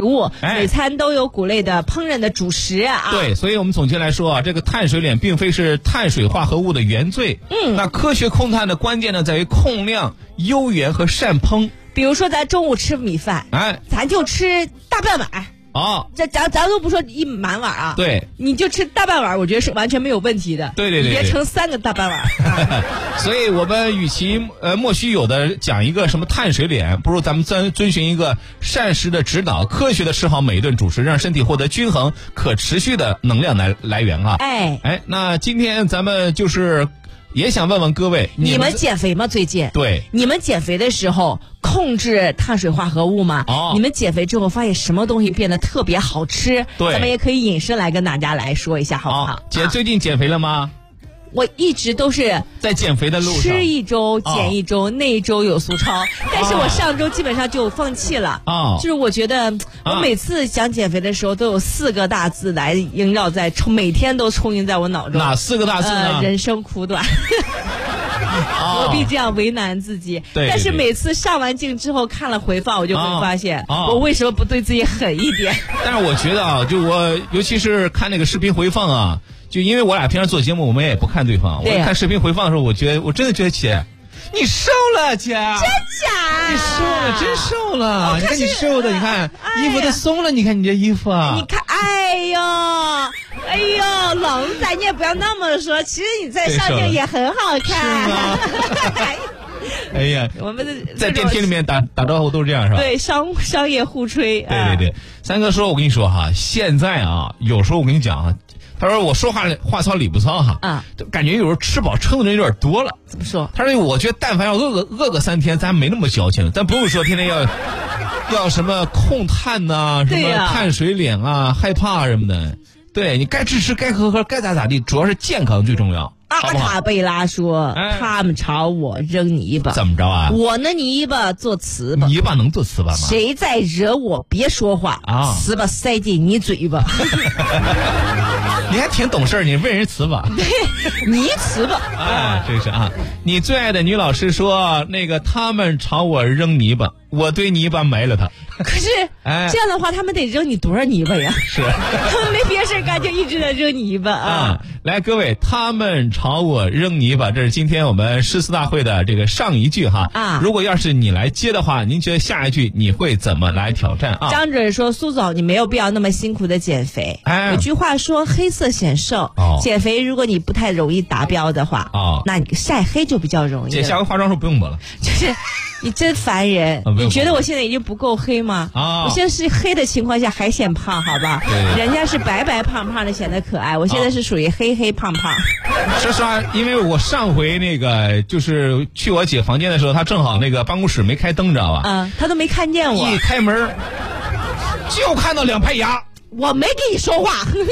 物，每餐都有谷类的烹饪的主食啊。 对，所以我们总结来说啊，这个碳水脸并非是碳水化合物的原罪。那科学控碳的关键呢，在于控量、优原和善烹。 比如说咱中午吃米饭，咱就吃大半碗。咱都不说一满碗啊， 对， 你就吃大半碗，我觉得是完全没有问题的。 对， 你别盛3个大半碗。 所以我们与其莫须有的讲一个什么碳水脸，不如咱们遵循一个膳食的指导，科学的吃好每一顿主食，让身体获得均衡、可持续的能量来源啊。那今天咱们就是也想问问各位， 你们减肥吗？最近？ 对， 你们减肥的时候控制碳水化合物吗？你们减肥之后发现什么东西变得特别好吃？ 对， 咱们也可以引申来跟大家来说一下，好不好？ 姐最近减肥了吗？ 我一直都是在减肥的路上， 吃一周减一周，那一周有苏超，但是我上周基本上就放弃了。就是我觉得我每次想减肥的时候，都有4个大字来萦绕在每天都充盈在我脑中。 哪4个大字呢？ 人生苦短。何必这样为难自己？ 对， 但是每次上完镜之后看了回放，我就会发现，我为什么不对自己狠一点？ 但是我觉得啊，就我尤其是看那个视频回放啊，就因为我俩平常做节目，我们也不看对方。我看视频回放的时候，我真的觉得姐，你瘦了，姐，真假？ 你瘦了，真瘦了！你看你瘦的，你看衣服都松了，你看你这衣服啊！ 你看，哎呦，龙仔，你也不要那么说，其实你在上镜也很好看。 哎呀， 我们在电梯里面打招呼都是这样，是吧？ 对，商业互吹。 对，三哥说，我跟你说哈，现在啊，有时候我跟你讲啊，他说我说话糙理不糙哈，感觉有时候吃饱撑的人有点多了。 怎么说？ 他说我觉得但凡要饿个3天，咱没那么矫情，咱不用说天天要什么控碳呐，什么碳水脸啊，害怕什么的。对，你该吃该喝，该咋地，主要是健康最重要。 阿塔贝拉说，他们朝我扔泥巴， 怎么着啊？ 我那泥巴做糍粑， 泥巴能做糍粑吗？ 谁再惹我，别说话啊！糍粑塞进你嘴巴。 你还挺懂事，你问人糍粑， 泥糍粑。 真是啊！你最爱的女老师说，那个他们朝我扔泥巴，我堆泥巴埋了他。 可是这样的话，他们得扔你多少泥巴呀？ 是， 他们没别事干，就一直在扔泥巴啊！ 来，各位，他们朝我扔泥巴，这是今天我们诗词大会的这个上一句哈。如果要是你来接的话，您觉得下一句你会怎么来挑战啊？ 张主任说，苏总，你没有必要那么辛苦的减肥。有句话说，黑色显瘦。减肥如果你不太容易达标的话，那你晒黑就比较容易。 姐，下回化妆时候不用抹了。 就是你真烦人。你觉得我现在已经不够黑吗？我现在是黑的情况下还显胖，好吧？人家是白白胖胖的显得可爱，我现在是属于黑黑胖胖。 说实话，因为我上回那个就是去我姐房间的时候，她正好那个办公室没开灯，知道吧？ 她都没看见我。 一开门就看到2排牙。 我没跟你说话。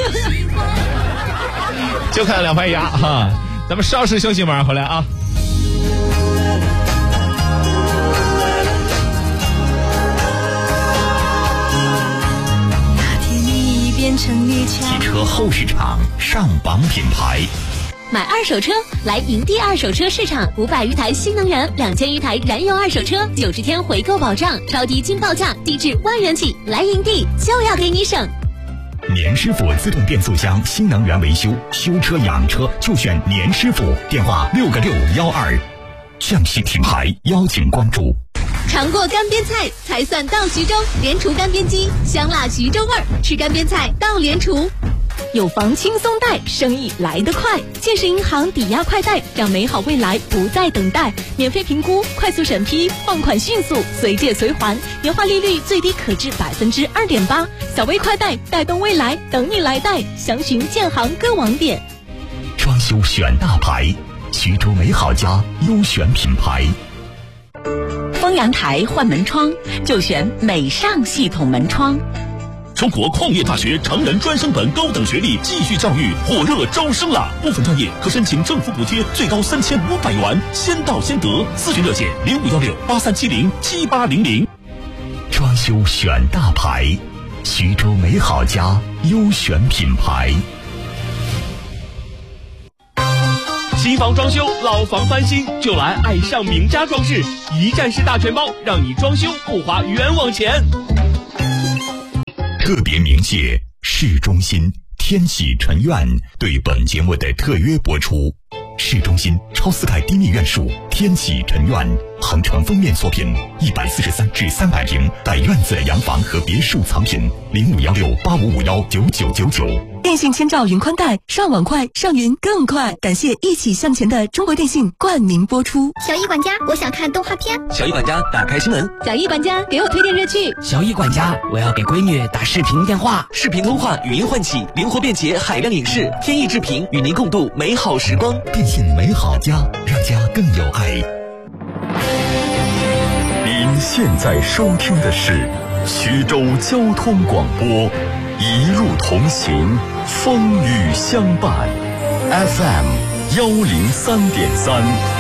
就看到2排牙哈。咱们稍事休息，马上回来啊。 汽车后市场上榜品牌， 买二手车来营地二手车市场，500余台新能源，2000余台燃油二手车，90天回购保障，超低均报价，低至1万元起，来营地就要给你省。 年师傅自动变速箱新能源维修，修车养车就选年师傅，电话6个612。向西品牌邀请关注。 尝过干煸菜才算到徐州，联厨干煸鸡，香辣徐州味儿，吃干煸菜到联厨。有房轻松贷，生意来得快。建设银行抵押快贷，让美好未来不再等待。免费评估，快速审批，放款迅速，随借随还，年化利率最低可至2.8%。小微快贷，带动未来，等你来贷。详询建行各网点。 装修选大牌，徐州美好家优选品牌。 丰阳台换门窗就选美尚系统门窗。 中国矿业大学成人专升本高等学历继续教育火热招生了，部分专业可申请政府补贴，最高3500元，先到先得。咨询热线051683707800。 装修选大牌，徐州美好家优选品牌。 新房装修，老房翻新，就来爱上名家装饰，一站式大全包，让你装修不花冤枉钱。 特别鸣谢市中心天喜陈苑对本节目的特约播出。市中心超4盖低密院墅天喜陈苑，恒城封面作品，143至300平带院子的洋房和别墅藏品，051685519999。 电信千兆云宽带，上网快，上云更快。感谢一起向前的中国电信冠名播出。 小易管家，我想看动画片。 小易管家，打开新闻。 小易管家，给我推荐热剧。 小易管家，我要给闺女打视频电话。 视频通话，语音唤起，灵活便捷，海量影视，天意制频，与您共度美好时光。 电信美好家，让家更有爱。 您现在收听的是徐州交通广播，一路同行，风雨相伴 ，FM 103.3。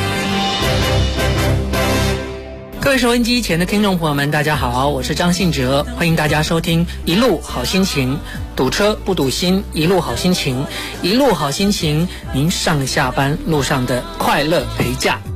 各位收音机前的听众朋友们，大家好，我是张信哲，欢迎大家收听一路好心情，堵车不堵心，一路好心情，一路好心情，您上下班路上的快乐陪驾。